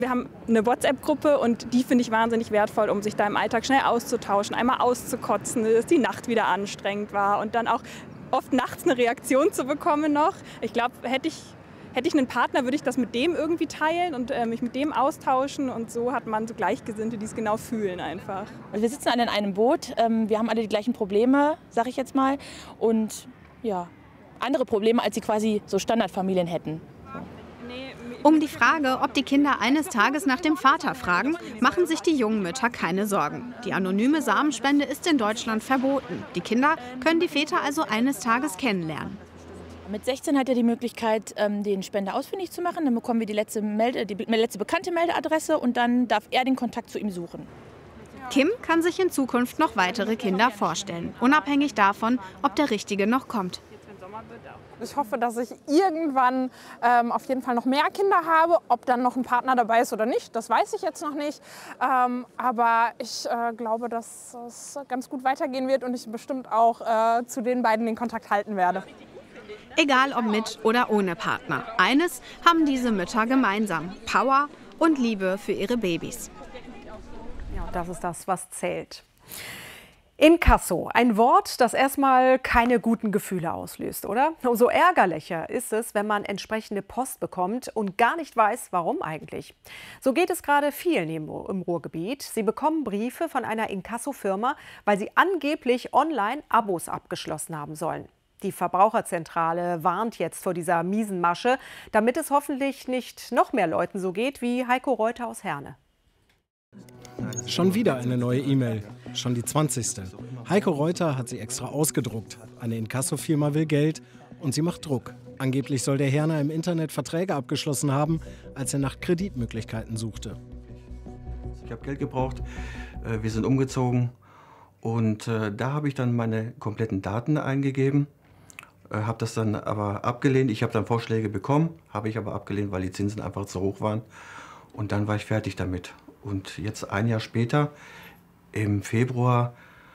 Wir haben eine WhatsApp-Gruppe und die finde ich wahnsinnig wertvoll, um sich da im Alltag schnell auszutauschen, einmal auszukotzen, dass die Nacht wieder anstrengend war und dann auch oft nachts eine Reaktion zu bekommen noch. Ich glaube, hätte ich einen Partner, würde ich das mit dem irgendwie teilen und mich mit dem austauschen und so hat man so Gleichgesinnte, die es genau fühlen einfach. Also wir sitzen alle in einem Boot, wir haben alle die gleichen Probleme, sag ich jetzt mal, und ja, andere Probleme, als sie quasi so Standardfamilien hätten. Um die Frage, ob die Kinder eines Tages nach dem Vater fragen, machen sich die jungen Mütter keine Sorgen. Die anonyme Samenspende ist in Deutschland verboten. Die Kinder können die Väter also eines Tages kennenlernen. Mit 16 hat er die Möglichkeit, den Spender ausfindig zu machen. Dann bekommen wir die letzte bekannte Meldeadresse und dann darf er den Kontakt zu ihm suchen. Kim kann sich in Zukunft noch weitere Kinder vorstellen, unabhängig davon, ob der Richtige noch kommt. Ich hoffe, dass ich irgendwann auf jeden Fall noch mehr Kinder habe. Ob dann noch ein Partner dabei ist oder nicht, das weiß ich jetzt noch nicht. Aber ich glaube, dass es ganz gut weitergehen wird und ich bestimmt auch zu den beiden den Kontakt halten werde. Egal ob mit oder ohne Partner. Eines haben diese Mütter gemeinsam: Power und Liebe für ihre Babys. Ja, das ist das, was zählt. Inkasso, ein Wort, das erstmal keine guten Gefühle auslöst, oder? Umso ärgerlicher ist es, wenn man entsprechende Post bekommt und gar nicht weiß, warum eigentlich. So geht es gerade vielen im Ruhrgebiet. Sie bekommen Briefe von einer Inkasso-Firma, weil sie angeblich online Abos abgeschlossen haben sollen. Die Verbraucherzentrale warnt jetzt vor dieser miesen Masche, damit es hoffentlich nicht noch mehr Leuten so geht wie Heiko Reuter aus Herne. Schon wieder eine neue E-Mail, schon die 20. Heiko Reuter hat sie extra ausgedruckt. Eine Inkasso-Firma will Geld und sie macht Druck. Angeblich soll der Herner im Internet Verträge abgeschlossen haben, als er nach Kreditmöglichkeiten suchte. Ich habe Geld gebraucht, wir sind umgezogen und da habe ich dann meine kompletten Daten eingegeben. Habe das dann aber abgelehnt. Ich habe dann Vorschläge bekommen, habe ich aber abgelehnt, weil die Zinsen einfach zu hoch waren. Und dann war ich fertig damit. Und jetzt ein Jahr später, im Februar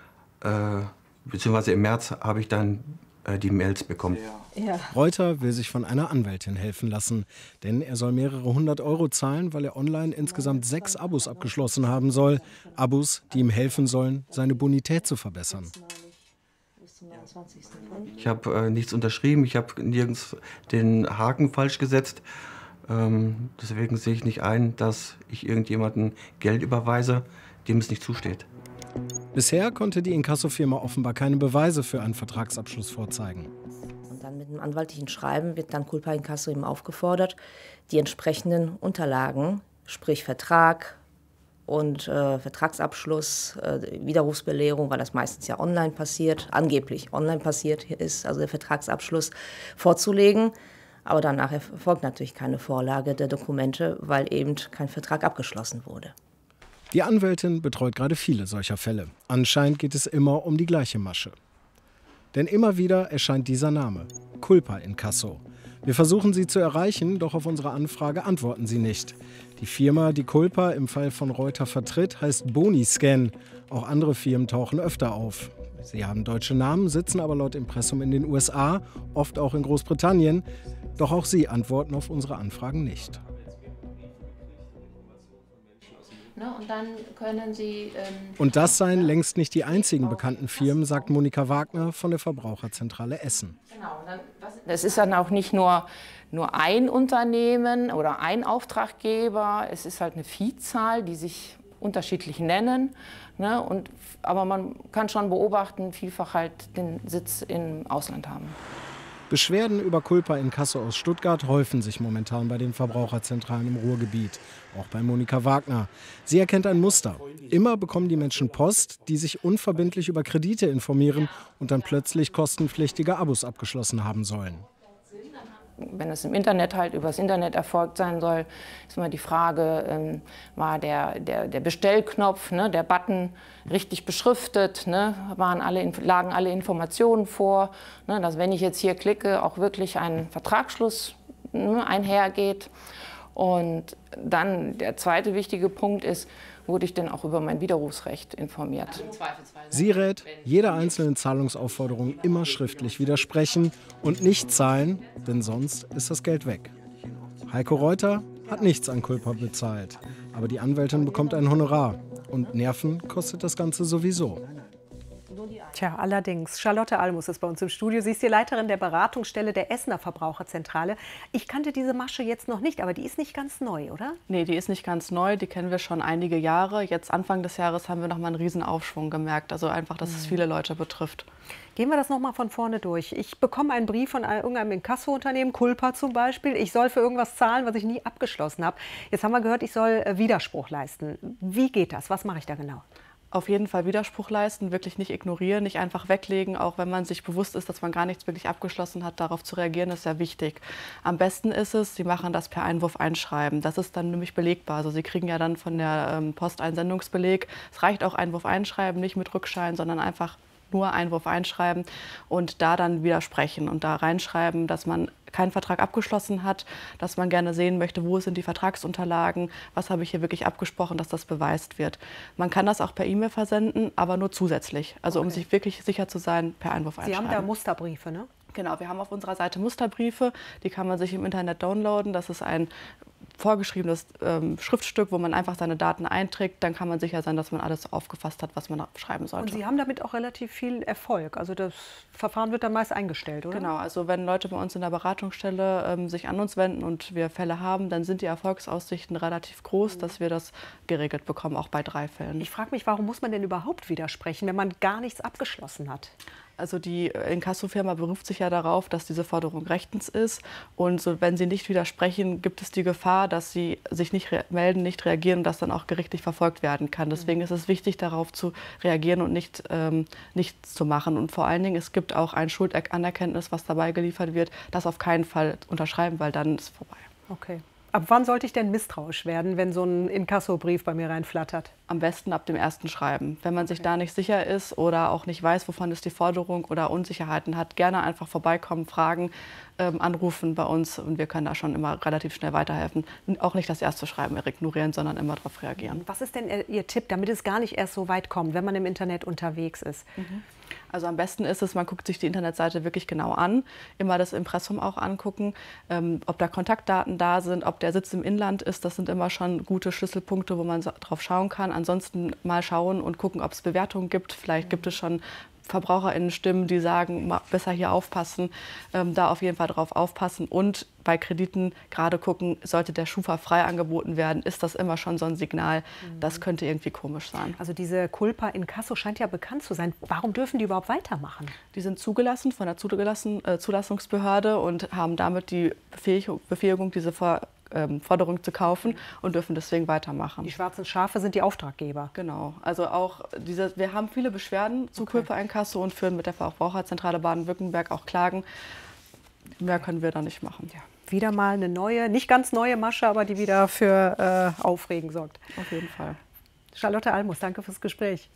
bzw. im März, habe ich dann die Mails bekommen. Ja. Reuter will sich von einer Anwältin helfen lassen, denn er soll mehrere 100 € zahlen, weil er online insgesamt 6 Abos abgeschlossen haben soll. Abos, die ihm helfen sollen, seine Bonität zu verbessern. Ich habe nichts unterschrieben, ich habe nirgends den Haken falsch gesetzt. Deswegen sehe ich nicht ein, dass ich irgendjemandem Geld überweise, dem es nicht zusteht. Bisher konnte die Inkassofirma offenbar keine Beweise für einen Vertragsabschluss vorzeigen. Und dann mit einem anwaltlichen Schreiben wird dann Culpa Inkasso eben aufgefordert, die entsprechenden Unterlagen, sprich Vertrag und Vertragsabschluss, Widerrufsbelehrung, weil das meistens ja online passiert, angeblich online passiert ist, also der Vertragsabschluss vorzulegen. Aber danach erfolgt natürlich keine Vorlage der Dokumente, weil eben kein Vertrag abgeschlossen wurde. Die Anwältin betreut gerade viele solcher Fälle. Anscheinend geht es immer um die gleiche Masche. Denn immer wieder erscheint dieser Name, Culpa Inkasso. Wir versuchen sie zu erreichen, doch auf unsere Anfrage antworten sie nicht. Die Firma, die Culpa im Fall von Reuter vertritt, heißt Boniscan. Auch andere Firmen tauchen öfter auf. Sie haben deutsche Namen, sitzen aber laut Impressum in den USA, oft auch in Großbritannien. Doch auch sie antworten auf unsere Anfragen nicht. Und dann können Sie, Und das seien längst nicht die einzigen bekannten Firmen, sagt Monika Wagner von der Verbraucherzentrale Essen. Es ist dann auch nicht nur ein Unternehmen oder ein Auftraggeber, es ist halt eine Vielzahl, die sich unterschiedlich nennen. Ne? Aber man kann schon beobachten, vielfach halt den Sitz im Ausland haben. Beschwerden über Culpa Inkasso aus Stuttgart häufen sich momentan bei den Verbraucherzentralen im Ruhrgebiet, auch bei Monika Wagner. Sie erkennt ein Muster. Immer bekommen die Menschen Post, die sich unverbindlich über Kredite informieren und dann plötzlich kostenpflichtige Abos abgeschlossen haben sollen. Wenn es im Internet halt übers Internet erfolgt sein soll, ist immer die Frage, war der Bestellknopf, ne, der Button richtig beschriftet, ne, lagen alle Informationen vor, ne, dass wenn ich jetzt hier klicke, auch wirklich ein Vertragsschluss einhergeht. Und dann der zweite wichtige Punkt ist, wurde ich denn auch über mein Widerrufsrecht informiert. Sie rät, jeder einzelnen Zahlungsaufforderung immer schriftlich widersprechen und nicht zahlen, denn sonst ist das Geld weg. Heiko Reuter hat nichts an Culpa bezahlt. Aber die Anwältin bekommt ein Honorar. Und Nerven kostet das Ganze sowieso. Tja, allerdings. Charlotte Almus ist bei uns im Studio. Sie ist die Leiterin der Beratungsstelle der Essener Verbraucherzentrale. Ich kannte diese Masche jetzt noch nicht, aber die ist nicht ganz neu, oder? Nee, die ist nicht ganz neu. Die kennen wir schon einige Jahre. Jetzt Anfang des Jahres haben wir noch mal einen riesen Aufschwung gemerkt. Also einfach, dass es viele Leute betrifft. Gehen wir das noch mal von vorne durch. Ich bekomme einen Brief von irgendeinem Inkasso-Unternehmen, Culpa zum Beispiel. Ich soll für irgendwas zahlen, was ich nie abgeschlossen habe. Jetzt haben wir gehört, ich soll Widerspruch leisten. Wie geht das? Was mache ich da genau? Auf jeden Fall Widerspruch leisten, wirklich nicht ignorieren, nicht einfach weglegen, auch wenn man sich bewusst ist, dass man gar nichts wirklich abgeschlossen hat, darauf zu reagieren, ist sehr wichtig. Am besten ist es, Sie machen das per Einwurf einschreiben. Das ist dann nämlich belegbar. Also Sie kriegen ja dann von der Post einen Sendungsbeleg. Es reicht auch Einwurf einschreiben, nicht mit Rückschein, sondern einfach nur Einwurf einschreiben und da dann widersprechen und da reinschreiben, dass man keinen Vertrag abgeschlossen hat, dass man gerne sehen möchte, wo sind die Vertragsunterlagen, was habe ich hier wirklich abgesprochen, dass das beweist wird. Man kann das auch per E-Mail versenden, aber nur zusätzlich. Also um sich wirklich sicher zu sein, per Einwurf einschreiben. Sie haben da Musterbriefe, ne? Genau, wir haben auf unserer Seite Musterbriefe, die kann man sich im Internet downloaden. Das ist ein vorgeschriebenes Schriftstück, wo man einfach seine Daten einträgt. Dann kann man sicher sein, dass man alles aufgefasst hat, was man schreiben sollte. Und Sie haben damit auch relativ viel Erfolg. Also das Verfahren wird dann meist eingestellt, oder? Genau, also wenn Leute bei uns in der Beratungsstelle sich an uns wenden und wir Fälle haben, dann sind die Erfolgsaussichten relativ groß, dass wir das geregelt bekommen, auch bei 3 Fällen. Ich frage mich, warum muss man denn überhaupt widersprechen, wenn man gar nichts abgeschlossen hat? Also die Inkassofirma beruft sich ja darauf, dass diese Forderung rechtens ist. Und so, wenn sie nicht widersprechen, gibt es die Gefahr, dass sie sich nicht melden, nicht reagieren und das dann auch gerichtlich verfolgt werden kann. Deswegen ist es wichtig, darauf zu reagieren und nichts zu machen. Und vor allen Dingen, es gibt auch ein Schuldanerkenntnis, was dabei geliefert wird, das auf keinen Fall unterschreiben, weil dann ist es vorbei. Okay. Ab wann sollte ich denn misstrauisch werden, wenn so ein Inkassobrief bei mir reinflattert? Am besten ab dem ersten Schreiben. Wenn man sich da nicht sicher ist oder auch nicht weiß, wovon ist die Forderung oder Unsicherheiten hat, gerne einfach vorbeikommen, fragen, anrufen bei uns und wir können da schon immer relativ schnell weiterhelfen. Auch nicht das erste Schreiben ignorieren, sondern immer darauf reagieren. Was ist denn Ihr Tipp, damit es gar nicht erst so weit kommt, wenn man im Internet unterwegs ist? Also am besten ist es, man guckt sich die Internetseite wirklich genau an, immer das Impressum auch angucken, ob da Kontaktdaten da sind, ob der Sitz im Inland ist, das sind immer schon gute Schlüsselpunkte, wo man drauf schauen kann. Ansonsten mal schauen und gucken, ob es Bewertungen gibt. Vielleicht gibt es schon VerbraucherInnen-Stimmen, die sagen, besser hier aufpassen, da auf jeden Fall drauf aufpassen und bei Krediten gerade gucken, sollte der Schufa frei angeboten werden, ist das immer schon so ein Signal, das könnte irgendwie komisch sein. Also diese Culpa Inkasso scheint ja bekannt zu sein. Warum dürfen die überhaupt weitermachen? Die sind zugelassen von der Zulassungsbehörde und haben damit die Befähigung, diese Forderung zu kaufen und dürfen deswegen weitermachen. Die schwarzen Schafe sind die Auftraggeber. Genau. Also auch wir haben viele Beschwerden zu Culpa Inkasso und führen mit der Verbraucherzentrale Baden-Württemberg auch Klagen. Mehr können wir da nicht machen. Ja. Wieder mal eine neue, nicht ganz neue Masche, aber die wieder für Aufregen sorgt. Auf jeden Fall. Charlotte Almus, danke fürs Gespräch.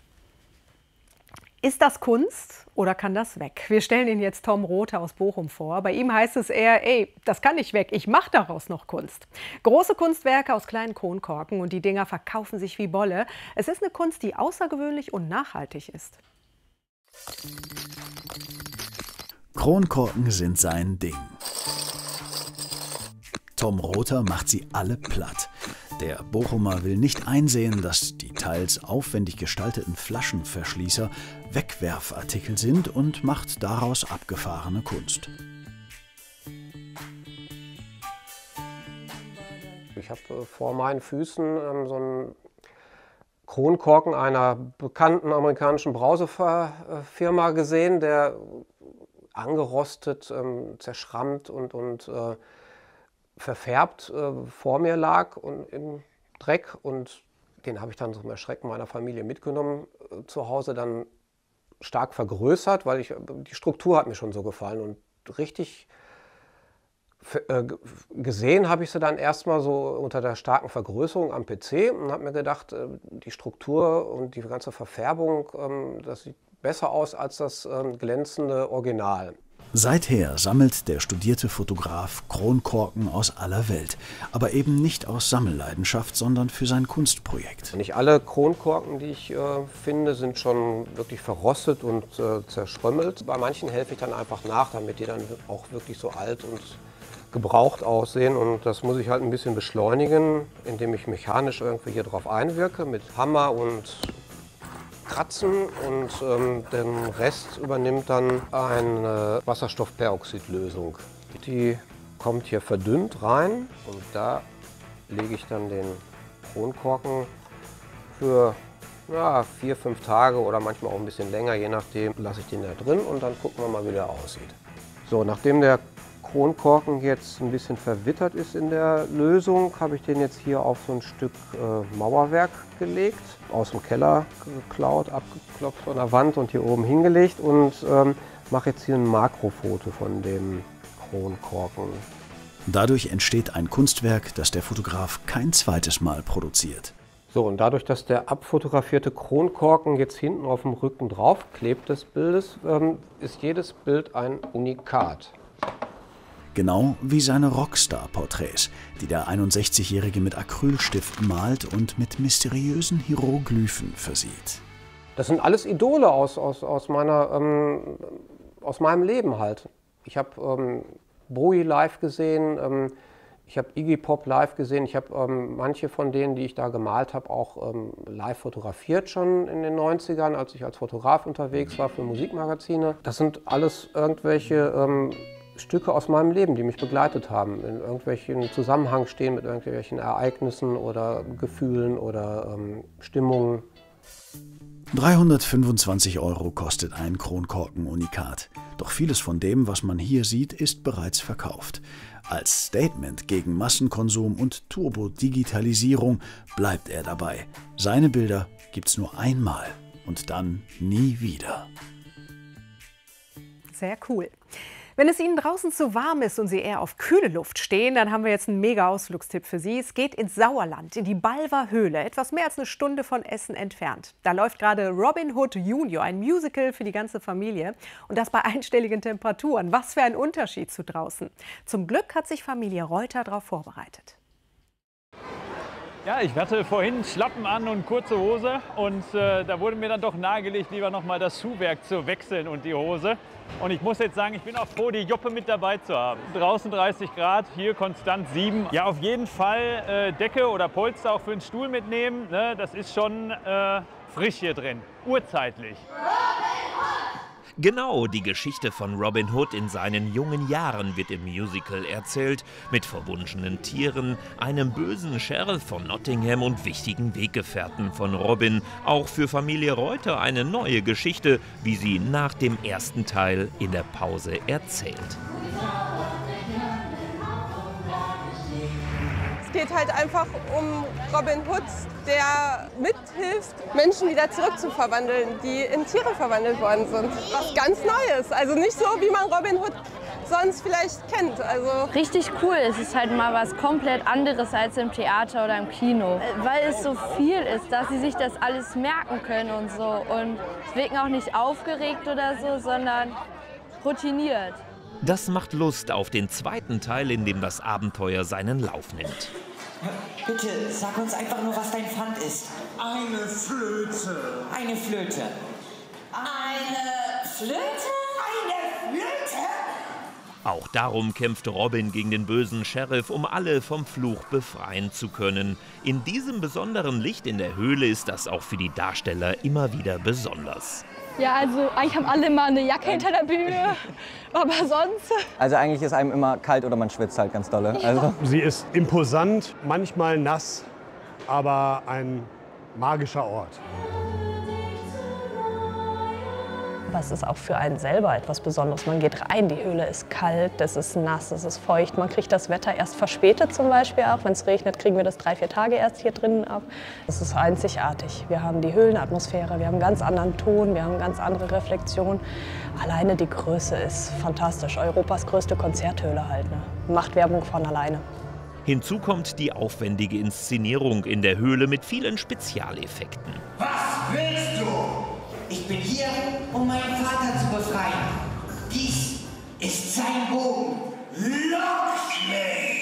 Ist das Kunst oder kann das weg? Wir stellen Ihnen jetzt Tom Rothe aus Bochum vor. Bei ihm heißt es eher, ey, das kann nicht weg, ich mache daraus noch Kunst. Große Kunstwerke aus kleinen Kronkorken und die Dinger verkaufen sich wie Bolle. Es ist eine Kunst, die außergewöhnlich und nachhaltig ist. Kronkorken sind sein Ding. Tom Rothe macht sie alle platt. Der Bochumer will nicht einsehen, dass die teils aufwendig gestalteten Flaschenverschließer Wegwerfartikel sind und macht daraus abgefahrene Kunst. Ich habe vor meinen Füßen so einen Kronkorken einer bekannten amerikanischen Brausefirma gesehen, der angerostet, zerschrammt und verfärbt vor mir lag und im Dreck, und den habe ich dann zum Erschrecken meiner Familie mitgenommen, zu Hause dann stark vergrößert, weil die Struktur hat mir schon so gefallen, und richtig gesehen habe ich sie dann erstmal so unter der starken Vergrößerung am PC und habe mir gedacht, die Struktur und die ganze Verfärbung, das sieht besser aus als das glänzende Original. Seither sammelt der studierte Fotograf Kronkorken aus aller Welt, aber eben nicht aus Sammelleidenschaft, sondern für sein Kunstprojekt. Nicht alle Kronkorken, die ich finde, sind schon wirklich verrostet und zerschrömmelt. Bei manchen helfe ich dann einfach nach, damit die dann auch wirklich so alt und gebraucht aussehen und das muss ich halt ein bisschen beschleunigen, indem ich mechanisch irgendwie hier drauf einwirke mit Hammer und Kratzen und den Rest übernimmt dann eine Wasserstoffperoxidlösung. Die kommt hier verdünnt rein und da lege ich dann den Kronkorken für 4, 5 Tage oder manchmal auch ein bisschen länger, je nachdem, lasse ich den da drin und dann gucken wir mal, wie der aussieht. So, nachdem der Kronkorken jetzt ein bisschen verwittert ist in der Lösung, habe ich den jetzt hier auf so ein Stück Mauerwerk gelegt, aus dem Keller geklaut, abgeklopft von der Wand und hier oben hingelegt und mache jetzt hier ein Makrofoto von dem Kronkorken. Dadurch entsteht ein Kunstwerk, das der Fotograf kein zweites Mal produziert. So, und dadurch, dass der abfotografierte Kronkorken jetzt hinten auf dem Rücken drauf klebt des Bildes, ist jedes Bild ein Unikat. Genau wie seine Rockstar-Porträts, die der 61-Jährige mit Acrylstift malt und mit mysteriösen Hieroglyphen versieht. Das sind alles Idole aus meinem Leben halt. Ich habe Bowie live gesehen, ich habe Iggy Pop live gesehen, ich habe manche von denen, die ich da gemalt habe, auch live fotografiert schon in den 90ern, als ich als Fotograf unterwegs war für Musikmagazine. Das sind alles irgendwelche Stücke aus meinem Leben, die mich begleitet haben, in irgendwelchen Zusammenhang stehen mit irgendwelchen Ereignissen oder Gefühlen oder Stimmungen. 325 € kostet ein Kronkorken-Unikat. Doch vieles von dem, was man hier sieht, ist bereits verkauft. Als Statement gegen Massenkonsum und Turbodigitalisierung bleibt er dabei. Seine Bilder gibt's nur einmal und dann nie wieder. Sehr cool. Wenn es Ihnen draußen zu warm ist und Sie eher auf kühle Luft stehen, dann haben wir jetzt einen mega Ausflugstipp für Sie. Es geht ins Sauerland, in die Balver Höhle, etwas mehr als eine Stunde von Essen entfernt. Da läuft gerade Robin Hood Junior, ein Musical für die ganze Familie. Und das bei einstelligen Temperaturen. Was für ein Unterschied zu draußen. Zum Glück hat sich Familie Reuter darauf vorbereitet. Ja, ich hatte vorhin Schlappen an und kurze Hose und da wurde mir dann doch nahegelegt, lieber noch mal das Schuhwerk zu wechseln und die Hose. Und ich muss jetzt sagen, ich bin auch froh, die Joppe mit dabei zu haben. Draußen 30 Grad, hier konstant 7. Ja, auf jeden Fall Decke oder Polster auch für den Stuhl mitnehmen. Ne? Das ist schon frisch hier drin, urzeitlich. Genau, die Geschichte von Robin Hood in seinen jungen Jahren wird im Musical erzählt, mit verwunschenen Tieren, einem bösen Sheriff von Nottingham und wichtigen Weggefährten von Robin. Auch für Familie Reuter eine neue Geschichte, wie sie nach dem ersten Teil in der Pause erzählt. Es geht halt einfach um Robin Hood, der mithilft, Menschen wieder zurückzuverwandeln, die in Tiere verwandelt worden sind. Was ganz Neues, also nicht so, wie man Robin Hood sonst vielleicht kennt. Also richtig cool, es ist halt mal was komplett anderes als im Theater oder im Kino. Weil es so viel ist, dass sie sich das alles merken können und so. Und es wirken auch nicht aufgeregt oder so, sondern routiniert. Das macht Lust auf den zweiten Teil, in dem das Abenteuer seinen Lauf nimmt. Bitte, sag uns einfach nur, was dein Pfand ist. Eine Flöte. Eine Flöte. Eine Flöte? Eine Flöte? Auch darum kämpft Robin gegen den bösen Sheriff, um alle vom Fluch befreien zu können. In diesem besonderen Licht in der Höhle ist das auch für die Darsteller immer wieder besonders. Ja, also eigentlich haben alle mal eine Jacke hinter der Bühne, aber sonst... Also eigentlich ist einem immer kalt oder man schwitzt halt ganz dolle. Also. Sie ist imposant, manchmal nass, aber ein magischer Ort. Aber es ist auch für einen selber etwas Besonderes. Man geht rein, die Höhle ist kalt, es ist nass, es ist feucht. Man kriegt das Wetter erst verspätet zum Beispiel auch. Wenn es regnet, kriegen wir das 3-4 Tage erst hier drinnen ab. Es ist einzigartig. Wir haben die Höhlenatmosphäre, wir haben einen ganz anderen Ton, wir haben eine ganz andere Reflexion. Alleine die Größe ist fantastisch. Europas größte Konzerthöhle halt. Ne? Macht Werbung von alleine. Hinzu kommt die aufwendige Inszenierung in der Höhle mit vielen Spezialeffekten. Was willst du? Ich bin hier, um meinen Vater zu befreien. Dies ist sein Bogen. Lock mich!